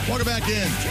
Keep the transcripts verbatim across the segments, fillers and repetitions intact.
Welcome back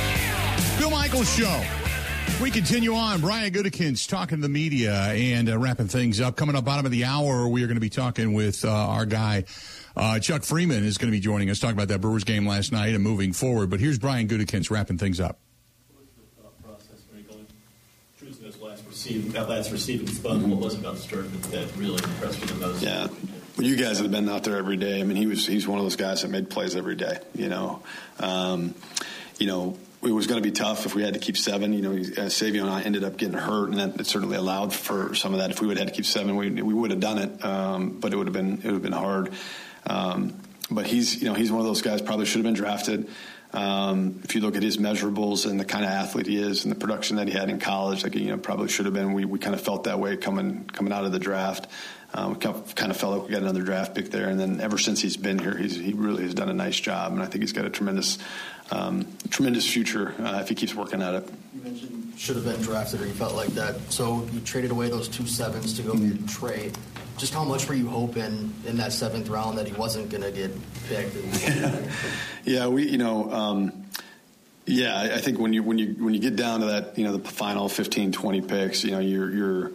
in. Bill Michaels Show. We continue on. Brian Gutekunst talking to the media and uh, wrapping things up. Coming up bottom of the hour, we are going to be talking with uh, our guy, uh, Chuck Freeman is going to be joining us, talking about that Brewers game last night and moving forward. But here's Brian Gutekunst wrapping things up. What's the thought process when you're going through those last receiving, that last receiving spot? Mm-hmm. What was it about Sturgeon that really impressed you the most? Yeah. Well, you guys have been out there every day. I mean, he was he's one of those guys that made plays every day, you know. Um, you know, it was going to be tough if we had to keep seven. You know, uh, Savio and I ended up getting hurt, and that, that certainly allowed for some of that. If we would have had to keep seven, we we would have done it, um, but it would have been it would have been hard. Um, but he's you know he's one of those guys probably should have been drafted. Um, if you look at his measurables and the kind of athlete he is and the production that he had in college, like you know probably should have been. We we kind of felt that way coming coming out of the draft. Um, we kind of felt like we got another draft pick there, and then ever since he's been here, he's he really has done a nice job, and I think he's got a tremendous, um, tremendous future uh, if he keeps working at it. You mentioned should have been drafted, or you felt like that. So you traded away those two sevens to go mm-hmm. get Trey. Just how much were you hoping in that seventh round that he wasn't going to get picked? Yeah. yeah, we you know. Um, yeah, I think when you when you when you get down to that, you know, the final fifteen, twenty picks, you know, you're you're.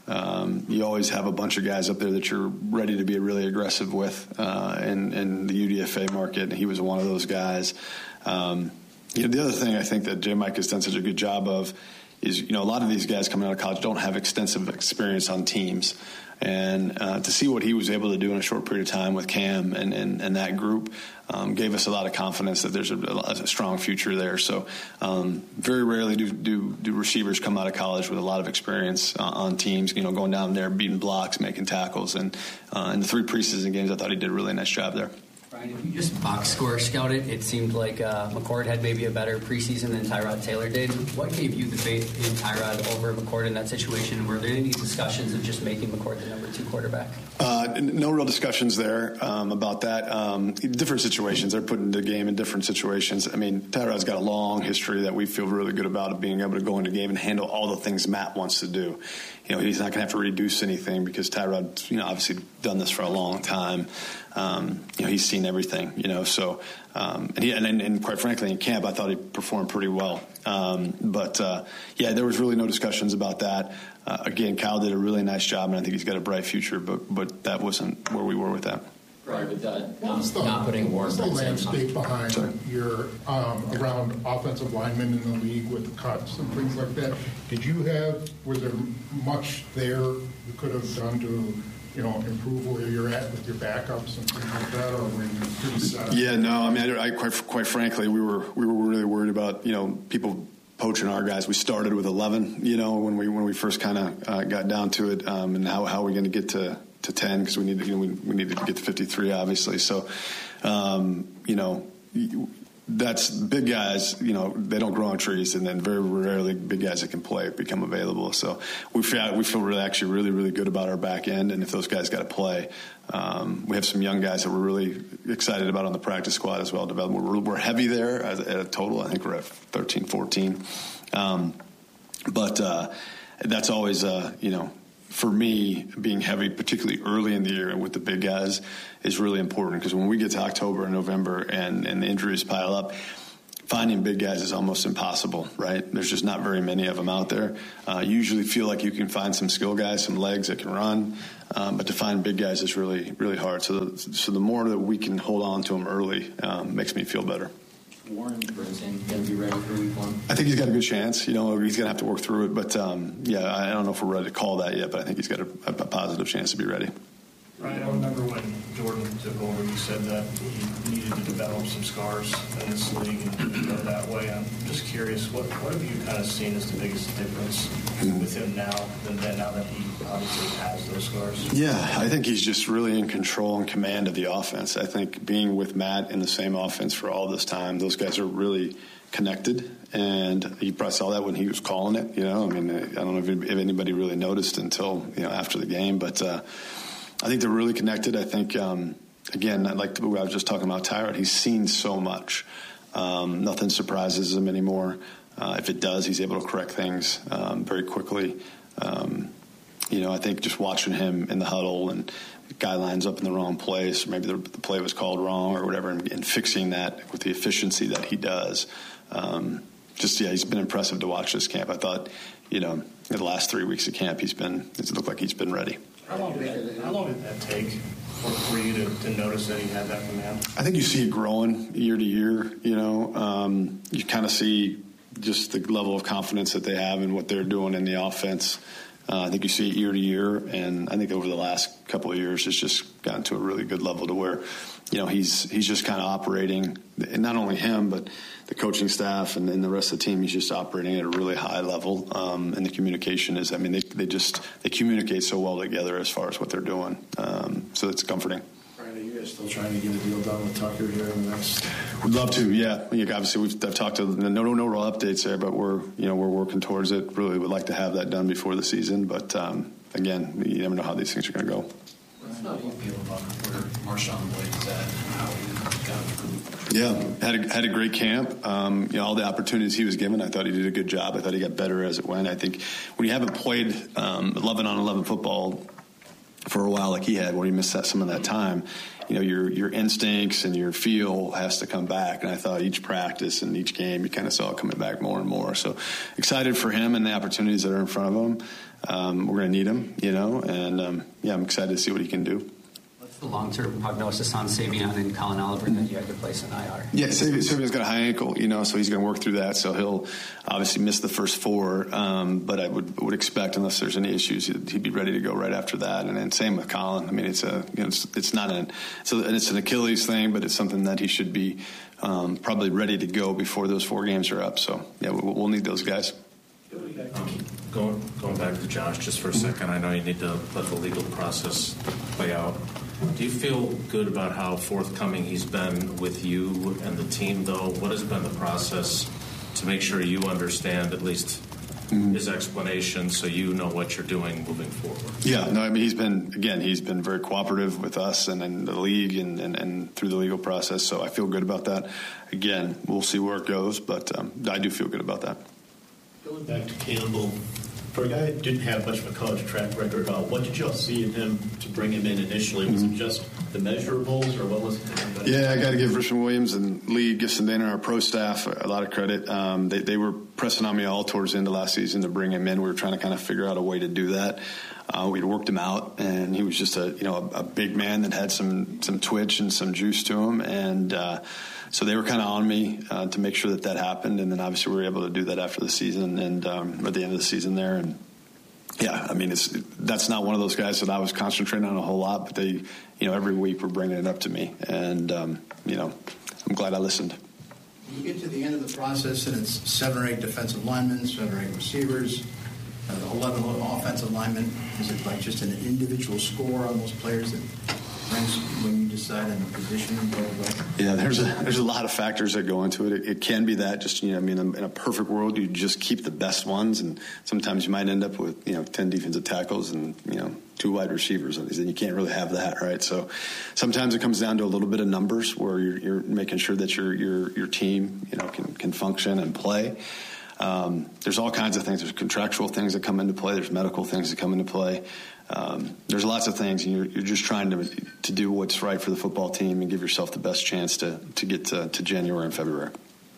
Um, you always have a bunch of guys up there that you're ready to be really aggressive with uh, in, in the U D F A market, and he was one of those guys. Um, you know, the other thing I think that J. Mike has done such a good job of is, you know, a lot of these guys coming out of college don't have extensive experience on teams. And uh, to see what he was able to do in a short period of time with Cam and, and, and that group um, gave us a lot of confidence that there's a, a strong future there. So um, very rarely do, do do receivers come out of college with a lot of experience uh, on teams, you know, going down there, beating blocks, making tackles. And uh, in the three preseason games, I thought he did a really nice job there. Brian, if you just box score scouted, it seemed like uh, McCord had maybe a better preseason than Tyrod Taylor did. What gave you the faith in Tyrod over McCord in that situation? Were there any discussions of just making McCord the number two quarterback? Uh, no real discussions there um, about that. Um, different situations. They're putting the game in different situations. I mean, Tyrod's got a long history that we feel really good about of being able to go into the game and handle all the things Matt wants to do. You know, he's not going to have to reduce anything because Tyrod's, you know, obviously done this for a long time. Um, you know, he's seen everything, you know, so, um, and, he, and, and quite frankly, in camp, I thought he performed pretty well. Um, but, uh, yeah, there was really no discussions about that. Uh, again, Kyle did a really nice job, and I think he's got a bright future, but, but that wasn't where we were with that. Right, with that, not, the, not putting Warren. What's the landscape behind Sorry. your, um, around offensive linemen in the league with the cuts and things like that? Did you have, was there much there you could have done to, you know, improve where you're at with your backups and things like that, or were you pretty set up? Yeah, no, I mean, I, I quite quite frankly, we were we were really worried about, you know, people poaching our guys. We started with eleven, you know, when we when we first kind of uh, got down to it, um, and how how are we going to get to to ten, because we needed you know, we, we needed to get to fifty-three, obviously. So, um, you know. That's big guys, you know, they don't grow on trees, and then very rarely big guys that can play become available. So we feel, we feel really actually really, really good about our back end, and if those guys got to play, um, we have some young guys that we're really excited about on the practice squad as well. Development. We're, we're heavy there at a total. I think we're at thirteen, fourteen. Um, but uh, that's always, uh, you know, for me, being heavy, particularly early in the year with the big guys, is really important, because when we get to October and November and, and the injuries pile up, finding big guys is almost impossible, right? There's just not very many of them out there. Uh, you usually feel like you can find some skill guys, some legs that can run, um, but to find big guys is really, really hard. So the, so the more that we can hold on to them early um, makes me feel better. Warren Brinson going to be ready for week one? I think he's got a good chance. You know, he's going to have to work through it. But, um, yeah, I don't know if we're ready to call that yet, but I think he's got a, a positive chance to be ready. Ryan, I remember when Jordan took over, you said that he needed to develop some scars in this league and go that way. I'm just curious, what, what have you kind of seen as the biggest difference with him now than then, now that he obviously has those scars? Yeah, I think he's just really in control and command of the offense. I think being with Matt in the same offense for all this time, those guys are really connected, and you probably saw that when he was calling it. You know, I mean, I don't know if anybody really noticed until, you know, after the game, but uh, I think they're really connected. I think, um, again, like what I was just talking about Tyrod, he's seen so much. Um, nothing surprises him anymore. Uh, if it does, he's able to correct things um, very quickly. Um, you know, I think just watching him in the huddle and the guy lines up in the wrong place, maybe the, the play was called wrong or whatever, and, and fixing that with the efficiency that he does. Um, just, yeah, he's been impressive to watch this camp. I thought, you know, in the last three weeks of camp, he's been, it's looked like he's been ready. How long did that, how long did that take for, for you to, to notice that he had that command? I think you see it growing year to year, you know. Um, you kind of see just the level of confidence that they have in what they're doing in the offense. Uh, I think you see it year to year, and I think over the last couple of years it's just gotten to a really good level to where, you know, he's he's just kind of operating, and not only him, but the coaching staff and, and the rest of the team, he's just operating at a really high level, um, and the communication is, I mean, they, they just, they communicate so well together as far as what they're doing, um, so it's comforting. Are you guys still trying to get a deal done with Tucker here in the next? We'd love to, yeah. Obviously, we've I've talked to no no no real updates there, but we're you know we're working towards it. Really would like to have that done before the season, but um, again, you never know how these things are going to go. How do you feel about where Marshawn Blake is at and how he got improved? Yeah, had a, had a great camp. Um, you know, all the opportunities he was given, I thought he did a good job. I thought he got better as it went. I think when you haven't played um, eleven on eleven football for a while like he had, where he missed that, some of that time, you know, your your instincts and your feel has to come back. And I thought each practice and each game, you kind of saw it coming back more and more. So excited for him and the opportunities that are in front of him. Um, we're going to need him, you know, and um, yeah, I'm excited to see what he can do. What's the long-term prognosis on Savion and Colin Oliver that you had to place in I R? Yeah, Savion's got a high ankle, you know, so he's going to work through that. So he'll obviously miss the first four, um, but I would would expect, unless there's any issues, he'd, he'd be ready to go right after that. And then same with Colin. I mean, it's a you know, it's, it's not an it's, a, it's an Achilles thing, but it's something that he should be um, probably ready to go before those four games are up. So yeah, we'll, we'll need those guys. Um, going going back to Josh just for a second, I know you need to let the legal process play out. Do you feel good about how forthcoming he's been with you and the team, though? What has been the process to make sure you understand at least mm-hmm. his explanation so you know what you're doing moving forward? Yeah, no, I mean, he's been, again, he's been very cooperative with us and, and the league and, and, and through the legal process, so I feel good about that. Again, we'll see where it goes, but um, I do feel good about that. Going back to Campbell, for a guy who didn't have much of a college track record, uh, what did y'all see in him to bring him in initially? Was mm-hmm. it just the measurables, or what was it? Yeah, I got to give Richmond Williams and Lee Gissendana, our pro staff, a lot of credit. Um, they, they were pressing on me all towards the end of last season to bring him in. We were trying to kind of figure out a way to do that. Uh, we'd worked him out, and he was just a you know a, a big man that had some some twitch and some juice to him, and uh, so they were kind of on me uh, to make sure that that happened. And then obviously we were able to do that after the season and um, at the end of the season there. And yeah, I mean, it's that's not one of those guys that I was concentrating on a whole lot, but they, you know, every week were bringing it up to me, and um, you know, I'm glad I listened. You get to the end of the process, and it's seven or eight defensive linemen, seven or eight receivers, uh, eleven offensive linemen. Is it like just an individual score on those players that ranks when you decide on the position and blah, blah, blah? Yeah, there's a there's a lot of factors that go into it. It, it can be that just, you know, I mean, in a perfect world, you just keep the best ones, and sometimes you might end up with, you know, ten defensive tackles and, you know, two wide receivers, and you can't really have that, right? So sometimes it comes down to a little bit of numbers where you're, you're making sure that your your your team, you know, can can function and play. Um, there's all kinds of things. There's contractual things that come into play. There's medical things that come into play. Um, there's lots of things, and you're, you're just trying to to do what's right for the football team and give yourself the best chance to, to get to, to January and February.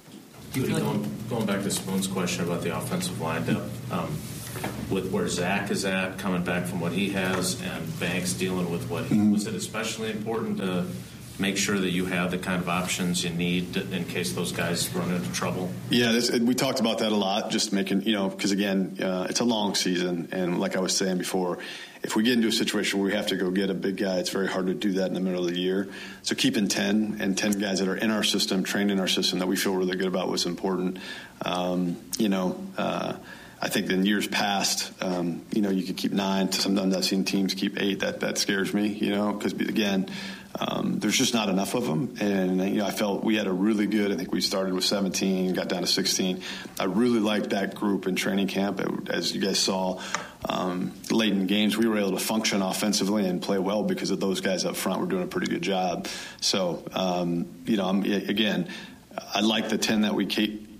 Going, going back to Spoon's question about the offensive line depth, um, with where Zach is at, coming back from what he has, and Banks dealing with what he, mm-hmm. was it especially important to make sure that you have the kind of options you need in case those guys run into trouble? Yeah, this, we talked about that a lot, just making, you know, because, again, uh, it's a long season. And like I was saying before, if we get into a situation where we have to go get a big guy, it's very hard to do that in the middle of the year. So keeping ten and ten guys that are in our system, trained in our system, that we feel really good about was important. Um, you know, uh, I think in years past, um, you know, you could keep nine. Sometimes I've seen teams keep eight. That that scares me, you know, because, again, um, there's just not enough of them. And, you know, I felt we had a really good, I think we started with seventeen, got down to sixteen. I really liked that group in training camp. As you guys saw, um, late in games, we were able to function offensively and play well because of those guys up front were doing a pretty good job. So, um, you know, I'm, again, I like the ten that we keep.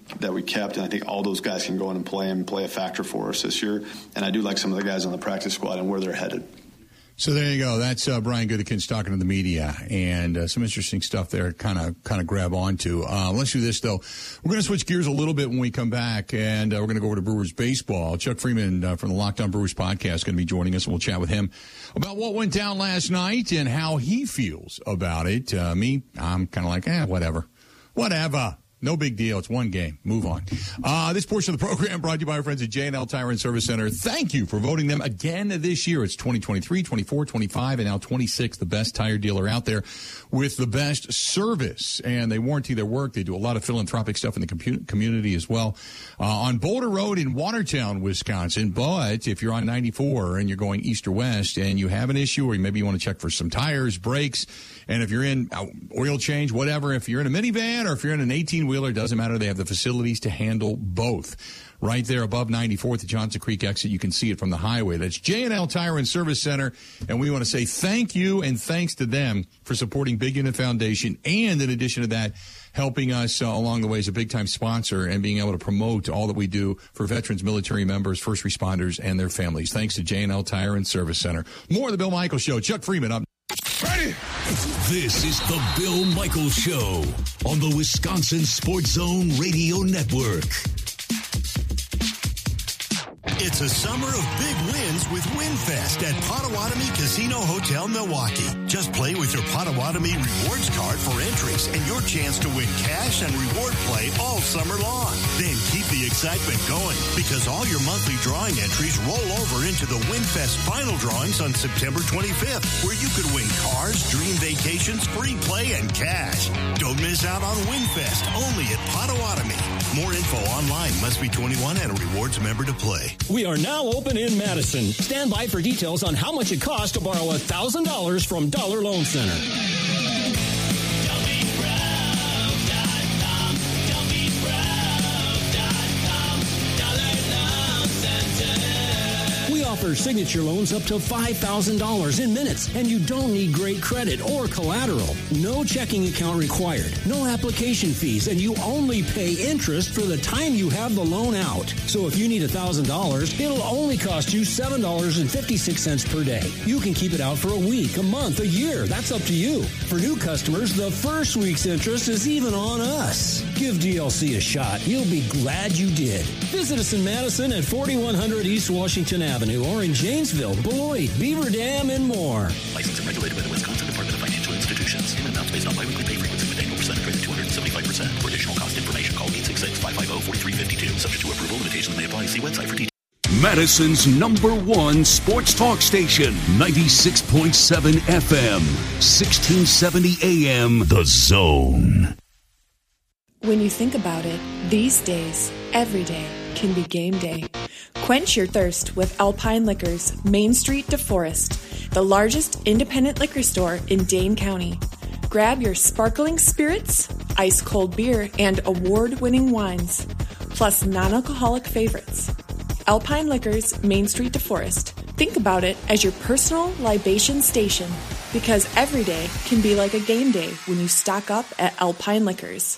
that we kept, and I think all those guys can go in and play and play a factor for us this year. And I do like some of the guys on the practice squad and where they're headed. So there you go. That's uh, Brian Gutekunst talking to the media, and uh, some interesting stuff there. Kind of, kind of grab onto. Uh, let's do this though. We're going to switch gears a little bit when we come back, and uh, we're going to go over to Brewers baseball. Chuck Freeman uh, from the Locked On Brewers podcast is going to be joining us, and we'll chat with him about what went down last night and how he feels about it. Uh, me, I'm kind of like, eh, whatever, whatever. No big deal. It's one game. Move on. Uh, this portion of the program brought to you by our friends at J and L Tire and Service Center. Thank you for voting them again this year. It's twenty twenty-three, twenty-four, twenty-five, and now twenty-six, the best tire dealer out there with the best service. And they warranty their work. They do a lot of philanthropic stuff in the compu- community as well. Uh, on Boulder Road in Watertown, Wisconsin. But if you're on ninety-four and you're going east or west and you have an issue, or maybe you want to check for some tires, brakes, and if you're in uh, oil change, whatever, if you're in a minivan or if you're in an eighteen-wheeler, doesn't matter. They have the facilities to handle both. Right there above ninety-fourth, the Johnson Creek exit. You can see it from the highway. That's J and L Tire and Service Center. And we want to say thank you and thanks to them for supporting Big Unit Foundation. And in addition to that, helping us uh, along the way as a big-time sponsor and being able to promote all that we do for veterans, military members, first responders, and their families. Thanks to J and L Tire and Service Center. More of the Bill Michaels Show. Chuck Freeman up. Ready? This is the Bill Michaels Show on the Wisconsin Sports Zone Radio Network. It's a summer of big wins with WinFest at Potawatomi Casino Hotel, Milwaukee. Just play with your Potawatomi rewards card for entries and your chance to win cash and reward play all summer long. Then keep the excitement going because all your monthly drawing entries roll over into the WinFest final drawings on September twenty-fifth, where you could win cars, dream vacations, free play, and cash. Don't miss out on WinFest, only at Potawatomi. More info online. Must be twenty-one and a rewards member to play. We are now open in Madison. Stand by for details on how much it costs to borrow one thousand dollars from Dollar Loan Center. Offer signature loans up to five thousand dollars in minutes, and you don't need great credit or collateral. No checking account required, no application fees, and you only pay interest for the time you have the loan out. So if you need one thousand dollars, it'll only cost you seven dollars and fifty-six cents per day. You can keep it out for a week, a month, a year. That's up to you. For new customers, the first week's interest is even on us. Give D L C a shot. You'll be glad you did. Visit us in Madison at forty-one hundred East Washington Avenue, or in Janesville, Beloit, Beaver Dam, and more. Licensed and regulated by the Wisconsin Department of Financial Institutions. Payment amounts based on biweekly pay frequency with annual percentage rate of two hundred seventy-five percent. For additional cost information, call eight six six, five five zero, four three five two. Subject to approval, limitations may apply. See website for details. Madison's number one sports talk station, ninety-six point seven F M, sixteen seventy A M, The Zone. When you think about it, these days, every day can be game day. Quench your thirst with Alpine Liquors, Main Street, DeForest, the largest independent liquor store in Dane County. Grab your sparkling spirits, ice-cold beer, and award-winning wines, plus non-alcoholic favorites. Alpine Liquors, Main Street, DeForest. Think about it as your personal libation station, because every day can be like a game day when you stock up at Alpine Liquors.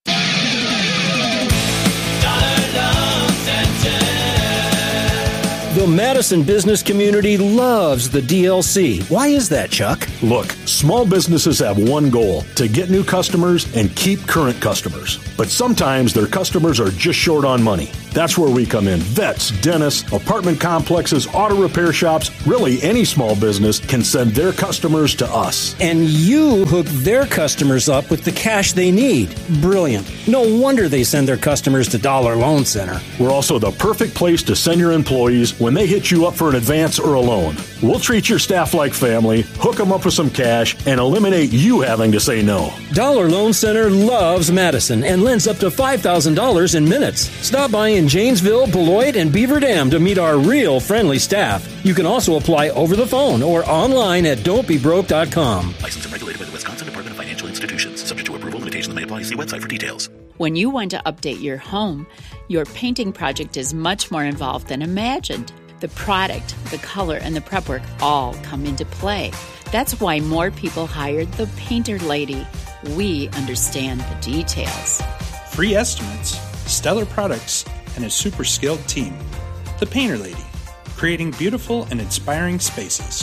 The Madison business community loves the D L C. Why is that, Chuck? Look, small businesses have one goal, to get new customers and keep current customers. But sometimes their customers are just short on money. That's where we come in. Vets, dentists, apartment complexes, auto repair shops, really any small business can send their customers to us. And you hook their customers up with the cash they need. Brilliant. No wonder they send their customers to Dollar Loan Center. We're also the perfect place to send your employees when they hit you up for an advance or a loan. We'll treat your staff like family, hook them up with some cash, and eliminate you having to say no. Dollar Loan Center loves Madison and lends up to five thousand dollars in minutes. Stop by in Janesville, Beloit, and Beaver Dam to meet our real friendly staff. You can also apply over the phone or online at don't be broke dot com. Licensed and regulated by the Wisconsin Department of Financial Institutions. Subject to approval, limitations may apply. See website for details. When you want to update your home, your painting project is much more involved than imagined. The product, the color, and the prep work all come into play. That's why more people hired the Painter Lady. We understand the details. Free estimates, stellar products and a super skilled team. The Painter Lady, creating beautiful and inspiring spaces.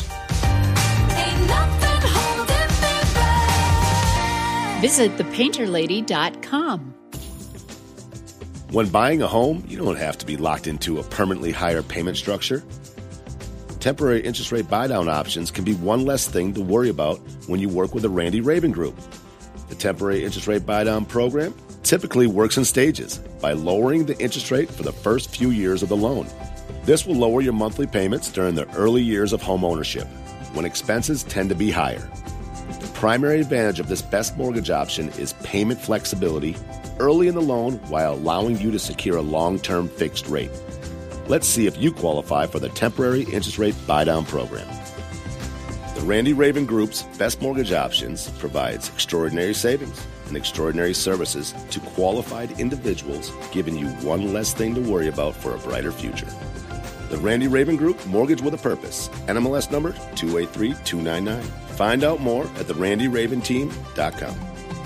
Visit the painter lady dot com. When buying a home, you don't have to be locked into a permanently higher payment structure. Temporary interest rate buy-down options can be one less thing to worry about when you work with the Randy Raven Group. The temporary interest rate buy-down program typically works in stages by lowering the interest rate for the first few years of the loan. This will lower your monthly payments during the early years of home ownership, when expenses tend to be higher. The primary advantage of this best mortgage option is payment flexibility early in the loan while allowing you to secure a long-term fixed rate. Let's see if you qualify for the temporary interest rate buy-down program. The Randy Raven Group's Best Mortgage Options provides extraordinary savings and extraordinary services to qualified individuals, giving you one less thing to worry about for a brighter future. The Randy Raven Group, Mortgage with a Purpose, N M L S number two eight three two nine nine. Find out more at the randy raven team dot com.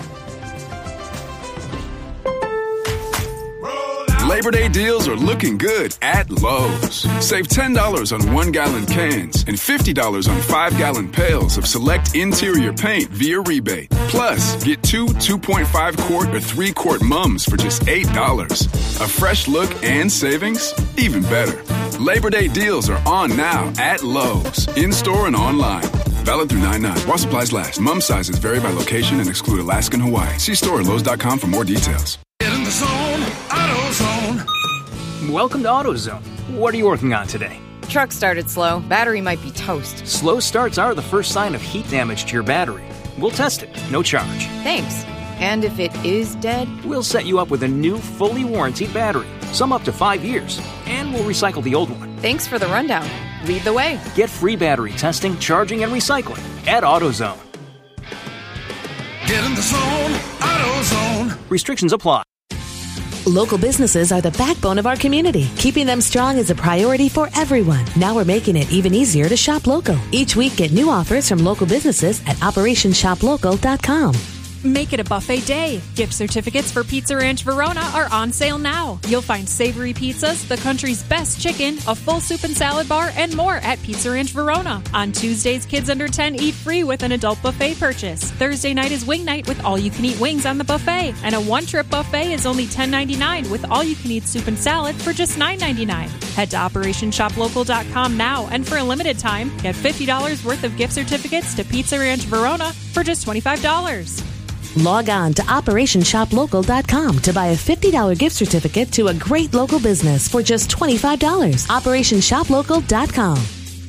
Labor Day deals are looking good at Lowe's. Save ten dollars on one-gallon cans and fifty dollars on five-gallon pails of select interior paint via rebate. Plus, get two two point five quart or three quart mums for just eight dollars. A fresh look and savings? Even better. Labor Day deals are on now at Lowe's, in-store and online. Valid through nine nine. While supplies last. Mum sizes vary by location and exclude Alaska and Hawaii. See store at lowes dot com for more details. Get in the zone, AutoZone. Welcome to AutoZone. What are you working on today? Truck started slow. Battery might be toast. Slow starts are the first sign of heat damage to your battery. We'll test it. No charge. Thanks. And if it is dead? We'll set you up with a new, fully warranted battery. Some up to five years. And we'll recycle the old one. Thanks for the rundown. Lead the way. Get free battery testing, charging, and recycling at AutoZone. Get in the zone, AutoZone. Restrictions apply. Local businesses are the backbone of our community. Keeping them strong is a priority for everyone. Now we're making it even easier to shop local. Each week, get new offers from local businesses at operation shop local dot com. Make it a buffet day. Gift certificates for Pizza Ranch Verona are on sale now. You'll find savory pizzas, the country's best chicken, a full soup and salad bar, and more at Pizza Ranch Verona. On Tuesdays, kids under ten eat free with an adult buffet purchase. Thursday night is wing night with all-you-can-eat wings on the buffet. And a one-trip buffet is only ten ninety-nine with all-you-can-eat soup and salad for just nine ninety-nine. Head to operation shop local dot com now, and for a limited time, get fifty dollars worth of gift certificates to Pizza Ranch Verona for just twenty-five dollars. Log on to operation shop local dot com to buy a fifty dollars gift certificate to a great local business for just twenty-five dollars. operation shop local dot com.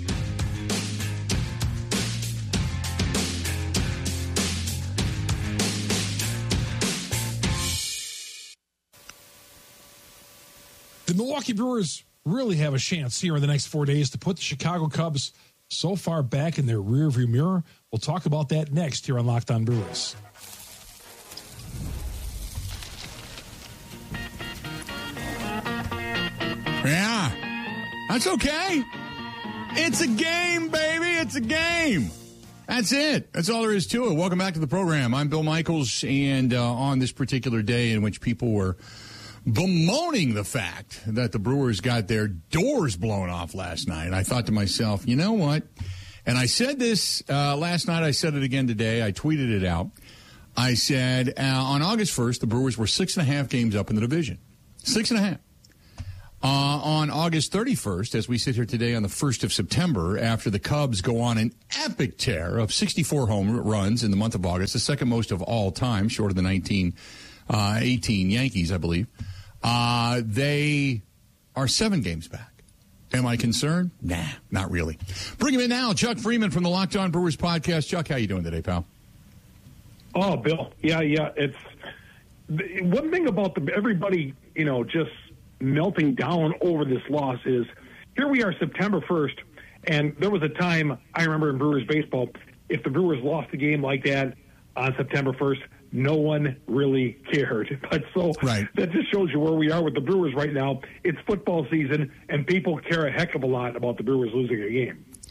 The Milwaukee Brewers really have a chance here in the next four days to put the Chicago Cubs so far back in their rearview mirror. We'll talk about that next here on Locked On Brewers. Yeah, that's okay. It's a game, baby. It's a game. That's it. That's all there is to it. Welcome back to the program. I'm Bill Michaels, and uh, on this particular day in which people were bemoaning the fact that the Brewers got their doors blown off last night, I thought to myself, you know what? And I said this uh, last night. I said it again today. I tweeted it out. I said uh, on August first, the Brewers were six and a half games up in the division. Six and a half. Uh, on August thirty-first, as we sit here today on the first of September, after the Cubs go on an epic tear of sixty-four home runs in the month of August, the second most of all time, short of the nineteen eighteen Yankees, I believe, uh, they are seven games back. Am I concerned? Nah, not really. Bring him in now, Chuck Freeman from the Locked On Brewers podcast. Chuck, how you doing today, pal? Oh, Bill, yeah, yeah. It's one thing about the everybody, you know, just melting down over this loss is here we are September first, and there was a time I remember in Brewers baseball, if the Brewers lost a game like that on September first, no one really cared. But so right. That just shows you where we are with the Brewers right now. It's football season, and people care a heck of a lot about the Brewers losing a game.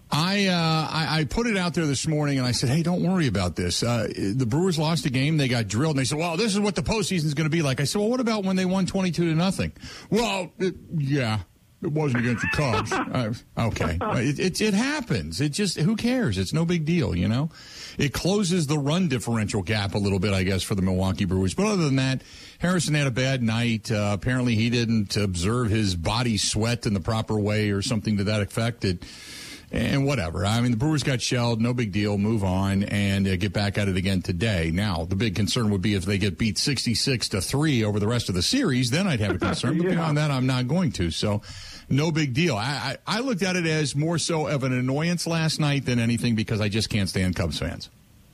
I, uh, I I put it out there this morning, and I said, hey, don't worry about this. Uh, the Brewers lost a game. They got drilled, and they said, well, this is what the postseason is going to be like. I said, well, what about when they won twenty-two to nothing? Well, it, yeah, it wasn't against the Cubs. uh, okay. It, it, it happens. It just, who cares? It's no big deal, you know? It closes the run differential gap a little bit, I guess, for the Milwaukee Brewers. But other than that, Harrison had a bad night. Uh, apparently he didn't observe his body sweat in the proper way or something to that effect. It, And whatever. I mean, the Brewers got shelled. No big deal. Move on and uh, get back at it again today. Now, the big concern would be if they get beat sixty-six to three over the rest of the series. Then I'd have a concern. yeah. But beyond that, I'm not going to. So, no big deal. I, I, I looked at it as more so of an annoyance last night than anything because I just can't stand Cubs fans.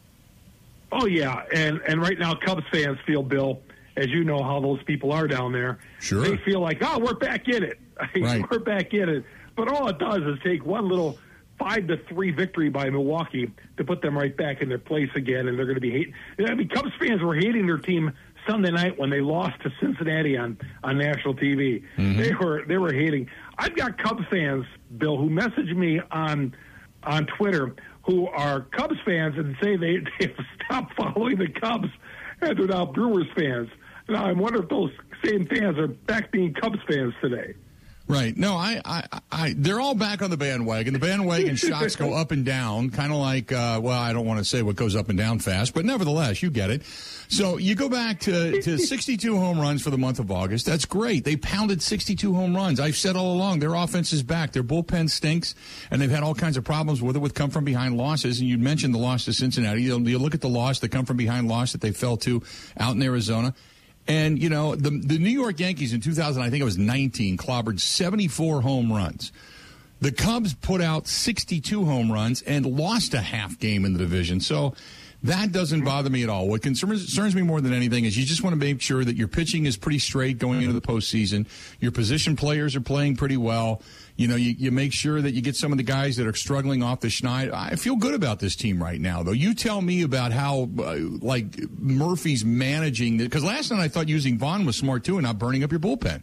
Oh, yeah. And, and right now, Cubs fans feel, Bill, as you know how those people are down there. Sure. They feel like, oh, we're back in it. Right. We're back in it. But all it does is take one little five to three victory by Milwaukee to put them right back in their place again, and they're going to be hating. I mean, Cubs fans were hating their team Sunday night when they lost to Cincinnati on, on national T V. Mm-hmm. They were they were hating. I've got Cubs fans, Bill, who message me on on Twitter who are Cubs fans and say they they have stopped following the Cubs and they're now Brewers fans. Now I wonder if those same fans are back being Cubs fans today. Right. No, I, I, I, they're all back on the bandwagon. The bandwagon shocks go up and down, kind of like, uh, well, I don't want to say what goes up and down fast, but nevertheless, you get it. So you go back to, to sixty-two home runs for the month of August. That's great. They pounded sixty-two home runs. I've said all along, their offense is back. Their bullpen stinks, and they've had all kinds of problems with it with come-from-behind losses. And you mentioned the loss to Cincinnati. You, you look at the loss, the come-from-behind loss that they fell to out in Arizona. And, you know, the the New York Yankees in two thousand, I think it was nineteen, clobbered seventy-four home runs. The Cubs put out sixty-two home runs and lost a half game in the division. So that doesn't bother me at all. What concerns, concerns me more than anything is you just want to make sure that your pitching is pretty straight going into the postseason. Your position players are playing pretty well. You know, you, you make sure that you get some of the guys that are struggling off the schneid. I feel good about this team right now, though. You tell me about how, uh, like, Murphy's managing it. Because last night I thought using Vaughn was smart, too, and not burning up your bullpen.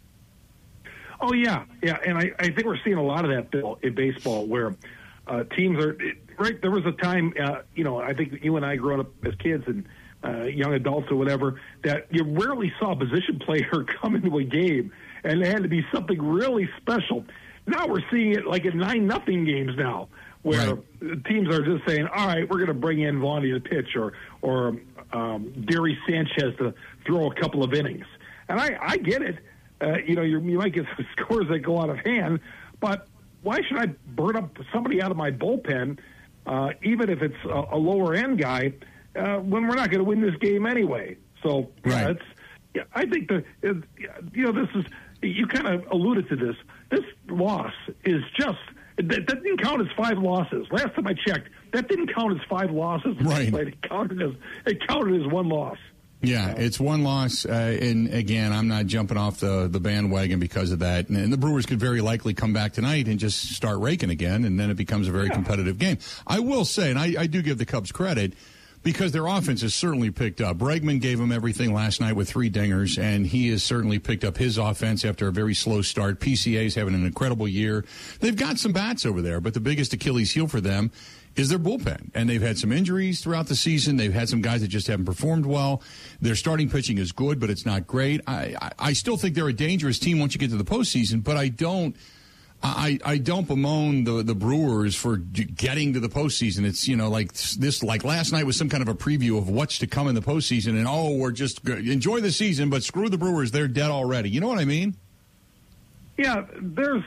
Oh, yeah. Yeah, and I, I think we're seeing a lot of that, Bill, in baseball where uh, teams are – right, there was a time, uh, you know, I think you and I growing up as kids and uh, young adults or whatever, that you rarely saw a position player come into a game, and there had to be something really special. Now we're seeing it like in nine nothing games now, where right. teams are just saying, "All right, we're going to bring in Vonnie to pitch, or or um, Gary Sanchez to throw a couple of innings." And I, I get it. Uh, you know, you're, you might get some scores that go out of hand, but why should I burn up somebody out of my bullpen, uh, even if it's a, a lower end guy, uh, when we're not going to win this game anyway? So right. yeah, it's. Yeah, I think that uh, you know this is. You kind of alluded to this. This loss is just that, that didn't count as five losses. Last time I checked, that didn't count as five losses. Right. It counted as it counted as one loss. Yeah, it's one loss, uh, and again, I'm not jumping off the, the bandwagon because of that. And, and the Brewers could very likely come back tonight and just start raking again, and then it becomes a very yeah. competitive game. I will say, and I, I do give the Cubs credit, because their offense has certainly picked up. Bregman gave them everything last night with three dingers, and he has certainly picked up his offense after a very slow start. P C A's having an incredible year. They've got some bats over there, but the biggest Achilles heel for them is their bullpen. And they've had some injuries throughout the season. They've had some guys that just haven't performed well. Their starting pitching is good, but it's not great. I, I, I still think they're a dangerous team once you get to the postseason, but I don't I, I don't bemoan the, the Brewers for getting to the postseason. It's, you know, like this, like last night was some kind of a preview of what's to come in the postseason. And, oh, we're just enjoy the season, but screw the Brewers. They're dead already. You know what I mean? Yeah, there's,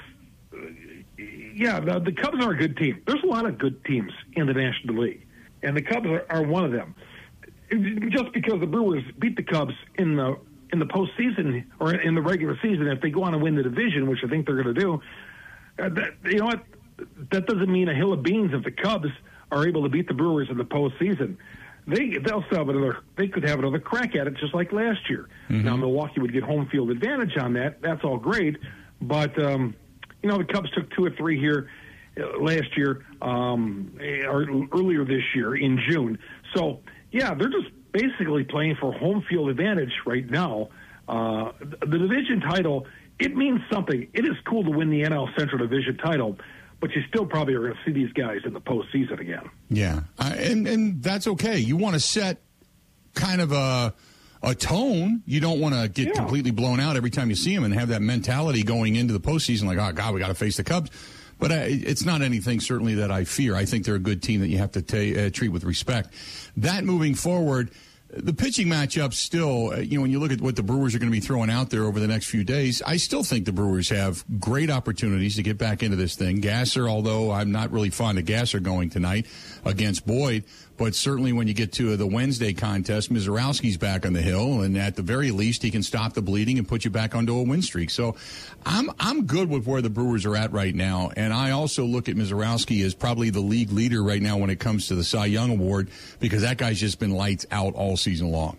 yeah, the, the Cubs are a good team. There's a lot of good teams in the National League, and the Cubs are, are one of them. Just because the Brewers beat the Cubs in the, in the postseason or in the regular season, if they go on and win the division, which I think they're going to do, Uh, that, you know what? That doesn't mean a hill of beans if the Cubs are able to beat the Brewers in the postseason. They they'll still have another. They could have another crack at it, just like last year. Mm-hmm. Now Milwaukee would get home field advantage on that. That's all great, but um, you know the Cubs took two or three here uh, last year um, or earlier this year in June. So yeah, they're just basically playing for home field advantage right now. Uh, the division title. It means something. It is cool to win the N L Central Division title, but you still probably are going to see these guys in the postseason again. Yeah, uh, and and that's okay. You want to set kind of a a tone. You don't want to get yeah. completely blown out every time you see them and have that mentality going into the postseason like, oh, God, we got to face the Cubs. But uh, it's not anything, certainly, that I fear. I think they're a good team that you have to ta- uh, treat with respect. That moving forward, the pitching matchups still, uh, you know, when you look at what the Brewers are going to be throwing out there over the next few days, I still think the Brewers have great opportunities to get back into this thing. Gasser, although I'm not really fond of Gasser going tonight against Boyd, but certainly when you get to the Wednesday contest, Mizorowski's back on the hill, and at the very least, he can stop the bleeding and put you back onto a win streak. So I'm I'm good with where the Brewers are at right now, and I also look at Mizorowski as probably the league leader right now when it comes to the Cy Young Award, because that guy's just been lights out all season long.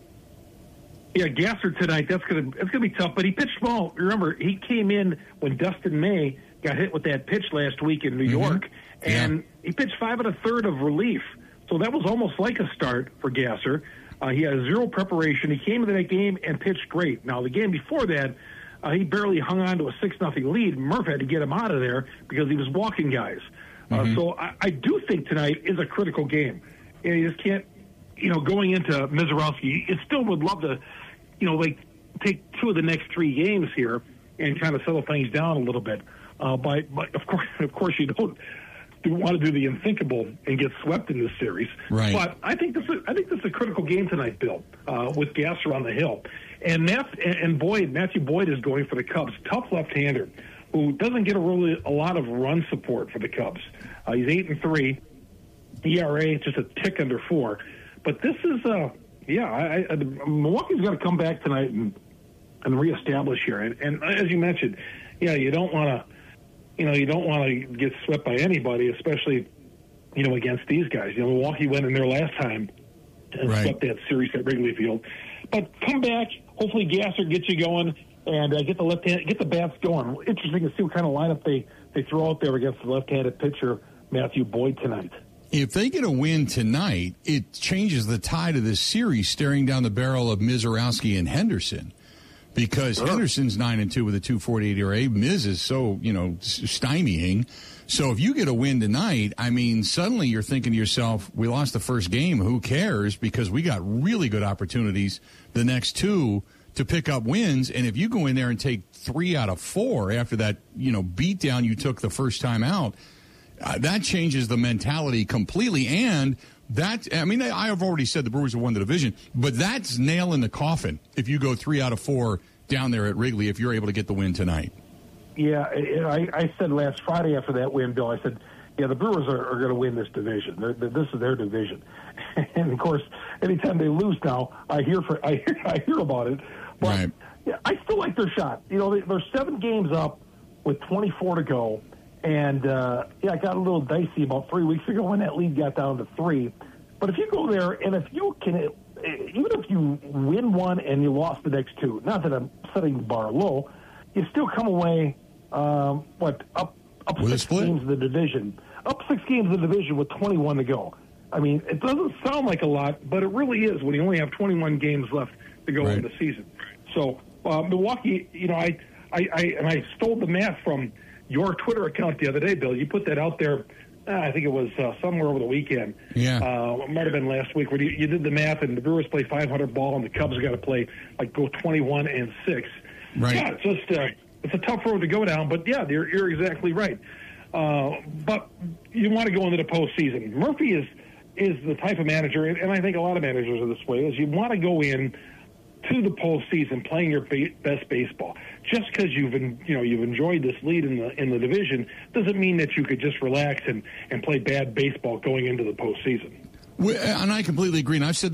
Yeah, Gasser tonight, that's gonna it's gonna be tough, but he pitched well. Remember, he came in when Dustin May got hit with that pitch last week in New mm-hmm. York, and yeah. he pitched five and a third of relief. So that was almost like a start for Gasser. Uh, he had zero preparation. He came into that game and pitched great. Now, the game before that, uh, he barely hung on to a six nothing lead. Murph had to get him out of there because he was walking guys. Uh, mm-hmm. So I, I do think tonight is a critical game. And you just can't, you know, going into Mizorowski, it still would love to, you know, like take two of the next three games here and kind of settle things down a little bit. Uh, but, but of course, of course, you don't. Want to do the unthinkable and get swept in this series, right. But I think this is, I think this is a critical game tonight, Bill, uh, with Gasser on the hill, and Matt and Boyd, Matthew Boyd is going for the Cubs, tough left-hander who doesn't get a really a lot of run support for the Cubs. Uh, he's eight and three, E R A just a tick under four, but this is uh yeah, I, I, Milwaukee's got to come back tonight and and reestablish here, and, and as you mentioned, yeah, you don't want to. You know, you don't want to get swept by anybody, especially, you know, against these guys. You know, Milwaukee went in there last time and right. swept that series at Wrigley Field. But come back, hopefully Gasser gets you going, and uh, get the left hand, get the bats going. Interesting to see what kind of lineup they, they throw out there against the left-handed pitcher Matthew Boyd tonight. If they get a win tonight, it changes the tide of this series, staring down the barrel of Mizorowski and Henderson. Because sure. Henderson's nine and two with a two forty-eight E R A. Miz is so, you know, stymieing. So if you get a win tonight, I mean, suddenly you're thinking to yourself, we lost the first game. Who cares? Because we got really good opportunities the next two to pick up wins. And if you go in there and take three out of four after that, you know, beatdown you took the first time out, uh, that changes the mentality completely. And that, I mean, I have already said the Brewers have won the division, but that's nail in the coffin if you go three out of four down there at Wrigley if you're able to get the win tonight. Yeah, I, I said last Friday after that win, Bill, I said, yeah, the Brewers are, are going to win this division. They're, this is their division. And, of course, anytime they lose now, I hear for I hear, I hear about it. But right. yeah, I still like their shot. You know, they, they're seven games up with twenty-four to go. And, uh, yeah, I got a little dicey about three weeks ago when that lead got down to three. But if you go there, and if you can, even if you win one and you lost the next two, not that I'm setting the bar low, you still come away, um, what, up up with six games in the division. Up six games in the division with twenty-one to go. I mean, it doesn't sound like a lot, but it really is when you only have twenty-one games left to go right. in the season. So, uh, Milwaukee, you know, I, I, I, and I stole the math from your Twitter account the other day, Bill. You put that out there, uh, I think it was uh, somewhere over the weekend. Yeah. Uh, it might have been last week where you, you did the math, and the Brewers play five hundred ball, and the Cubs got to play, like, go twenty-one and six. Right. Yeah, it's just, uh, it's a tough road to go down, but yeah, you're, you're exactly right. Uh, but you want to go into the postseason. Murphy is is the type of manager, and I think a lot of managers are this way, is you want to go in to the postseason playing your ba- best baseball. Just because you've been, you know, you've enjoyed this lead in the in the division doesn't mean that you could just relax and, and play bad baseball going into the postseason. And I completely agree. And I've said